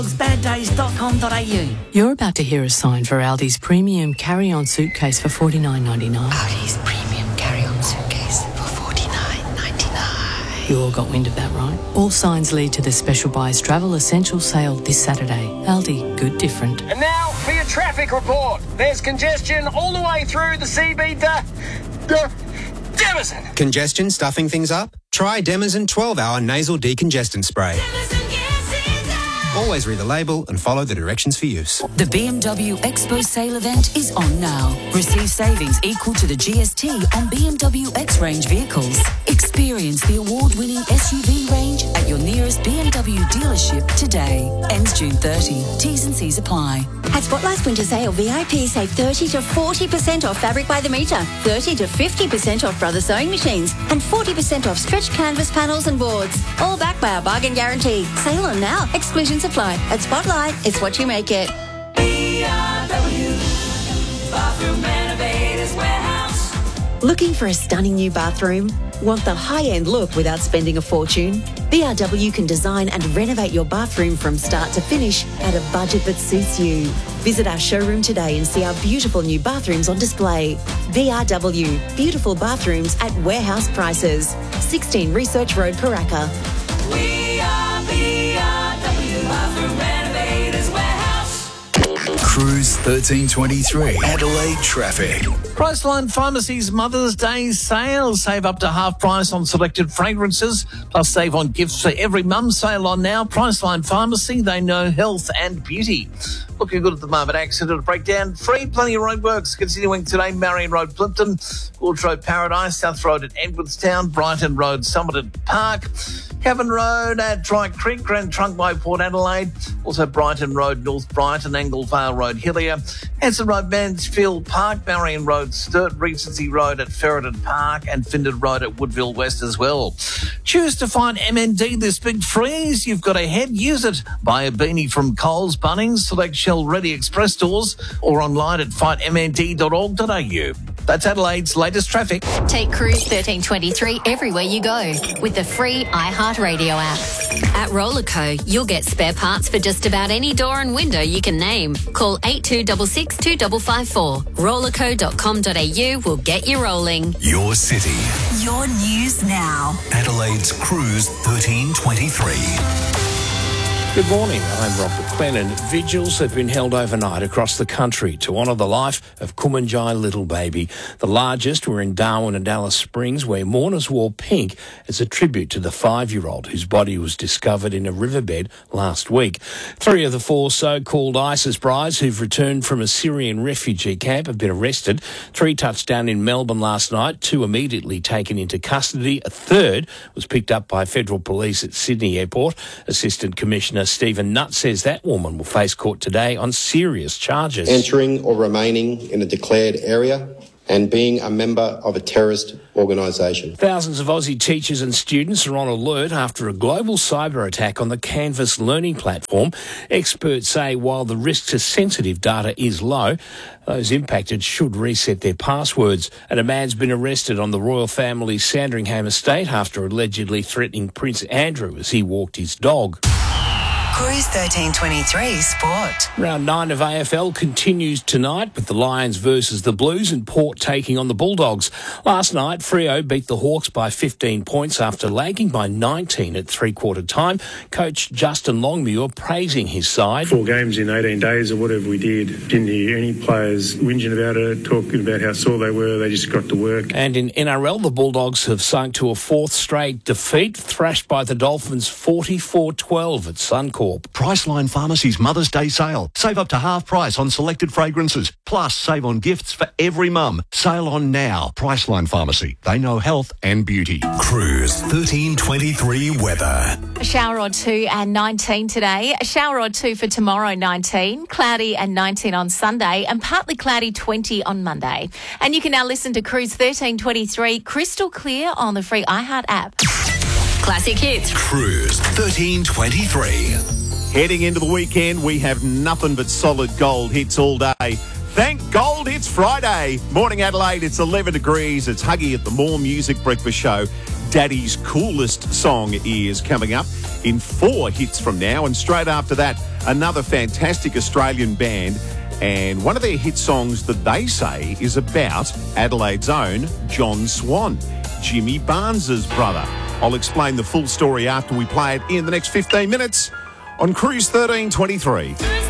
Baddays.com.au. You're about to hear a sign for Aldi's premium carry-on suitcase for $49.99. Aldi's premium carry-on suitcase for $49.99. You all got wind of that, right? All signs lead to the Special Buys Travel Essential sale this Saturday. Aldi, good different. And now for your traffic report. There's congestion all the way through the CB Demazin. Congestion stuffing things up? Try Demazin 12-hour nasal decongestant spray. Always read the label and follow the directions for use. The BMW Expo sale event is on now. Receive savings equal to the GST on BMW X-Range vehicles. Experience the award-winning SUV range at your nearest BMW dealership today. Ends June 30. T's and C's apply. At Spotlight's Winter Sale, VIP save 30 to 40% off fabric by the metre, 30 to 50% off Brother Sewing Machines, and 40% off stretched canvas panels and boards. All backed by our bargain guarantee. Sale on now. Exclusions apply. At Spotlight, it's what you make it. BMW Bathroom Renovators Warehouse. Looking for a stunning new bathroom? Want the high-end look without spending a fortune? BRW can design and renovate your bathroom from start to finish at a budget that suits you. Visit our showroom today and see our beautiful new bathrooms on display. BRW, beautiful bathrooms at warehouse prices. 16 Research Road, Karaka. We are BRW Bathroom Renovators Warehouse. Cruise 1323 Adelaide traffic. Priceline Pharmacy's Mother's Day sale. Save up to half price on selected fragrances, plus save on gifts for every mum. Sale on now. Priceline Pharmacy, they know health and beauty. Looking good at the moment. Accident breakdown free. Plenty of roadworks continuing today. Marion Road, Plimpton, Gorge Road, Paradise, South Road at Edwardstown, Brighton Road, Somerton Park, Cavan Road at Dry Creek, Grand Trunk by Port Adelaide, also Brighton Road, North Brighton, Anglevale Road, Hillier, Hanson Road, Mansfield Park, Marion Road, Sturt, Regency Road at Ferreton Park, and Findon Road at Woodville West as well. Choose to find MND this big freeze. You've got a head, use it. Buy a beanie from Coles, Bunnings, select Shell Ready Express stores, or online at fightmnd.org.au. That's Adelaide's latest traffic. Take Cruise 1323 everywhere you go with the free iHeartRadio app. At Rollerco, you'll get spare parts for just about any door and window you can name. Call 8266 2554. Rollerco.com.au will get you rolling. Your city. Your news now. Adelaide's Cruise 1323. Good morning, I'm Rob McLennan. Vigils have been held overnight across the country to honour the life of Kumanjai Little Baby. The largest were in Darwin and Alice Springs, where mourners wore pink as a tribute to the 5-year-old whose body was discovered in a riverbed last week. 3 of the 4 so-called ISIS brides who've returned from a Syrian refugee camp have been arrested. 3 touched down in Melbourne last night, 2 immediately taken into custody. A 3rd was picked up by federal police at Sydney Airport. Assistant Commissioner Stephen Nutt says that woman will face court today on serious charges. Entering or remaining in a declared area and being a member of a terrorist organisation. Thousands of Aussie teachers and students are on alert after a global cyber attack on the Canvas learning platform. Experts say while the risk to sensitive data is low, those impacted should reset their passwords. And a man's been arrested on the royal family's Sandringham estate after allegedly threatening Prince Andrew as he walked his dog. Cruise 1323 Sport. Round 9 of AFL continues tonight with the Lions versus the Blues and Port taking on the Bulldogs. Last night, Freo beat the Hawks by 15 points after lagging by 19 at three-quarter time. Coach Justin Longmuir praising his side. 4 games in 18 days or whatever we did. Didn't hear any players whinging about it, talking about how sore they were. They just got to work. And in NRL, the Bulldogs have sunk to a 4th straight defeat, thrashed by the Dolphins 44-12 at Suncorp. Priceline Pharmacy's Mother's Day sale. Save up to half price on selected fragrances. Plus, save on gifts for every mum. Sale on now. Priceline Pharmacy. They know health and beauty. Cruise 1323 weather. A shower or 2 and 19 today. A shower or 2 for tomorrow, 19. Cloudy and 19 on Sunday. And partly cloudy, 20 on Monday. And you can now listen to Cruise 1323 crystal clear on the free iHeart app. Classic hits. Cruise 1323. Heading into the weekend, we have nothing but solid gold hits all day. Thank gold, it's Friday. Morning Adelaide, it's 11 degrees. It's Huggy at the More Music Breakfast Show. Daddy's coolest song is coming up in 4 hits from now. And straight after that, another fantastic Australian band. And one of their hit songs that they say is about Adelaide's own John Swan, Jimmy Barnes's brother. I'll explain the full story after we play it in the next 15 minutes on Cruise 1323.